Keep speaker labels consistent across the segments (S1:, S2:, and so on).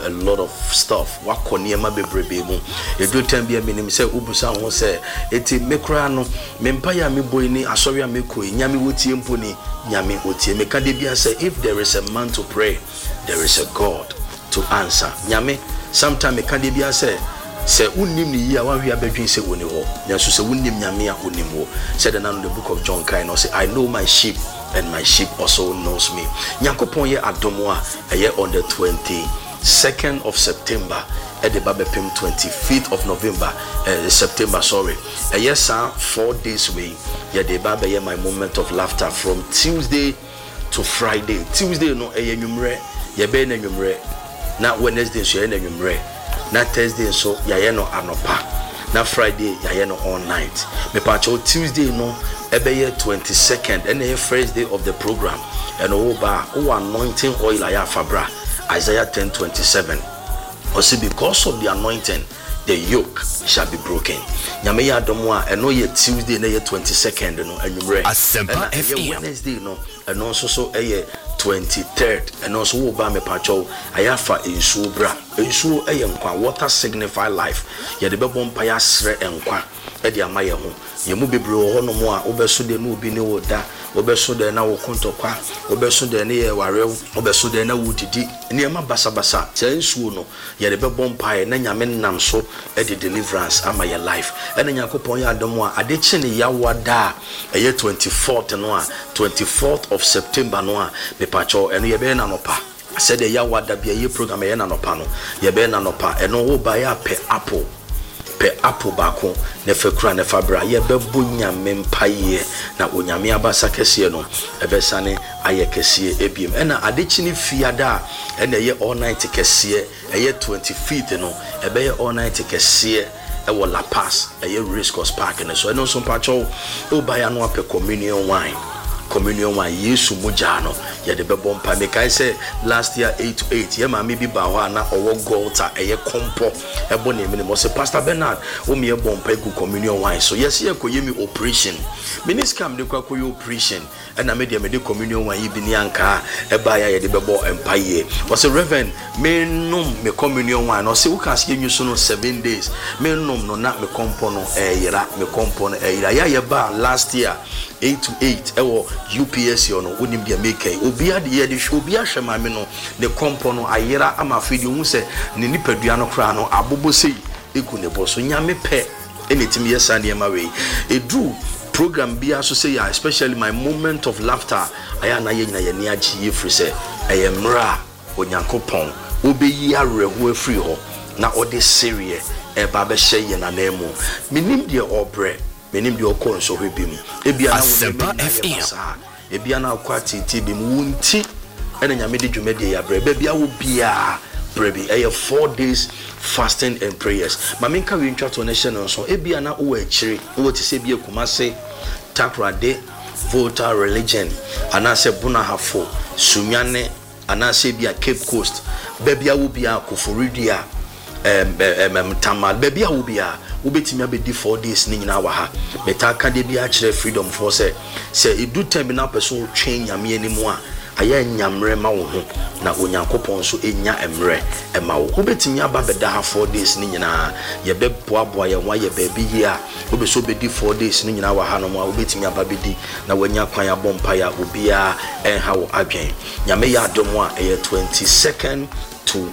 S1: a lot of stuff. Wakoniema bebrebe. You do time be a minimum say ubusa ho say eti mekra no mempaya me boy ni asori ameko nyame wotie mponi nyame otie meka de bia say if there is a man to pray, there is a God to answer. Nyame sometime meka de bia say unim ni ya wan hwe abadwin se woni ho nyaso se unim nyame a onim ho said in the book of John kind no say I know my sheep and my sheep also knows me. Nyankopon ye adomo a eye on the 22nd of September at the Babepim 25th of November September sorry yes 4 days away yeah the Baba ye my moment of laughter from Tuesday to Friday. Tuesday no enwumre ye be na enwumre na Wednesday so ye na enwumre na Thursday so ye no anopa na Friday ye no all night me pacho Tuesday no ebe 22nd and the first day of the program and over anointing oil aya fabra Isaiah 10:27 also because of the anointing the yoke shall be broken. Nyame ya domo a eno ye Tuesday na ye 22nd no anwumre
S2: Asempa FM
S1: Wednesday no eno so 23rd and also wo ba me pacho ayafa ensuo bra ensuo nkwa water signify life ye de bebo mpa ya sre nkwa e de amaye ho ye mu bebre ho no mo a obeso de no obi ne wo da obeso de na wo kontokwa obeso de ne ye warew obeso de na wo didi ne ma basa che ensuo no ye de bebo mpa ye na nyame nam so e de deliverance ama ye life e na Yakopon ya adomo a ade chi ne ya wada e ye 24th no a 24th of September no a me pacho eno ye be na nopa said the ya wada bia ye program ye na nopa no ye be na nopa eno wo ba ya pe apple bako ne fekura ne fabra ye be bonya mempaye na onyame abasa kese no ebesane aye kese ebiem ena adechi ni fiada ena ye all night kese ye 25th no ebe ye all night kese ewo La Paz ye Race Course Park ne so eno so pacho o ba ya no ape communion wine Yesu mujano ya de bebo mpa me kai say last year 8 to 8 ye ma me bi ba ho na owo golta eye kompo ebo na emi mo say Pastor Bernard o me ebo mpa gu communion wine so yes ye ko ye mi operation miniscam de kwa operation na me de communion wine bi ni anka e ba ya ye de bebo mpa ye was a reverend me num me communion wine no say we can see you so no 7 days me num no na me kompo no yira me kompo no yira ya ye ba last year 8 to 8 ewo UPS yo no unim dia make obi ade ye de hwe obi ahwe ma me no ne kompo no ayera ama fidi hu se ne nipadua no kra no abobo sei eku ne boso nyame pe enetimi yesa ne ma we edu program bia so say especially my moment of laughter aya na ye nyina ye ne agi ye free se eyemra onyankopon obeyi areho afri ho na ode serie e ba be hye ye na nemu minim de obre menim de okon so hwebim ebia na wo ebia na akwati tibim wunti ene nyame de dwumade ya bre bia wo bia brebi 4 days fasting and prayers mamenka we ntwa to nation so ebia na wo akire wo ti se bia kumase takrade voter religion anase bunahafo sunyane anase bia Cape Coast bia wo bia Koforidia tamal bia wo bia ubetimi abedi 4 days ni nyina wa ha betaka de bia kire freedom for say edu time na person twen nyame animu a aya nyamre ma wo ho na onyankopon so enya emre ema wo ubetimi aba beda ha 4 days ni nyina ye beboaboa ye wa ye baabi yi a obeso bedi 4 days ni nyina wa ha no ma ubetimi aba bedi na wanya kwan ya bompa ya obia enha wo adwen nyame ya adomo a 22nd to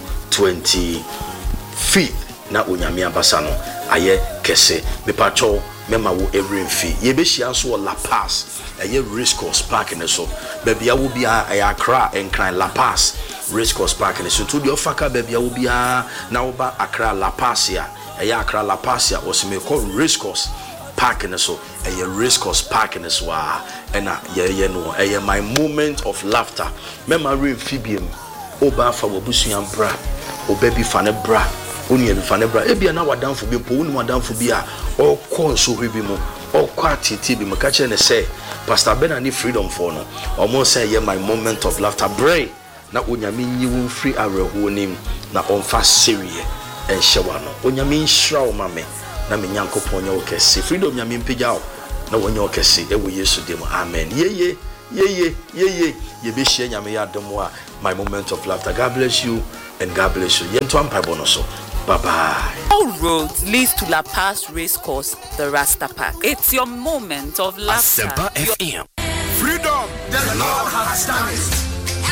S1: 25th na onyame abasa no aye kese me pacho mema wo every fee ye be hia so La Paz aye Race Course Park ne so bebia wo bia aye Accra enkran La Paz Race Course Park ne so to the ofaka bebia wo bia na wo ba Accra La Paz ya aye Accra La Paz ya osime ko Race Course Park ne so aye Race Course Park ne so ena ye no aye my moment of laughter mema re fibiem oba fa wo busuan bra obabi fa ne bra oni e fa ne bra ebia na wadanfo bi po oni wadanfo bi a okon so hwebi mu okwa titi bi maka che ne say Pastor Bernard ni freedom for no omo say ye my moment of laughter bray na onyame nyi wo free areho nim na onfa serie enhyewa no onyame nhira wo mame na me nyankopon nya wo kese freedom nyame mpegya wo na wonye wo kese e wo Yesu dem amen ye be share nyame ya dom wa my moment of laughter. God bless you and God bless you. Yentuan Paibonoso. Bye bye.
S2: All roads leads to La Paz Racecourse, the Rasta Park. It's your moment of laughter.
S3: Asempa FM.
S4: Freedom, the Lord has done it.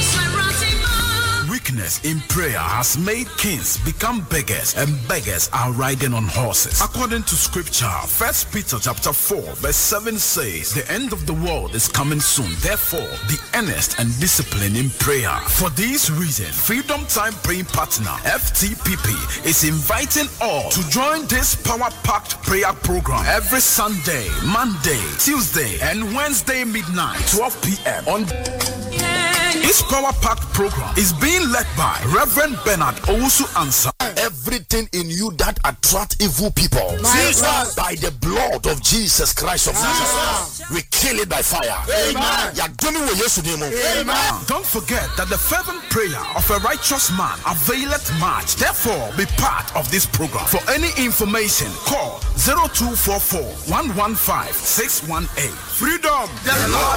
S4: Weakness in prayer has made kings become beggars, and beggars are riding on horses. According to scripture, 1 Peter chapter 4 verse 7 says, the end of the world is coming soon. Therefore, be earnest and disciplined in prayer. For this reason, Freedom Time Praying Partner, FTPP, is inviting all to join this power-packed prayer program every Sunday, Monday, Tuesday, and Wednesday midnight, 12 p.m. on this power-packed program is being led by Reverend Bernard Owusu Ansah.
S3: Everything in you that attract evil people, Jesus, by the blood of Jesus Christ of Nazareth, we kill it by fire. Amen.
S4: Amen. Don't forget that the fervent prayer of a righteous man availeth much. Therefore, be part of this program. For any information, call 0244 115 618. Freedom, the Lord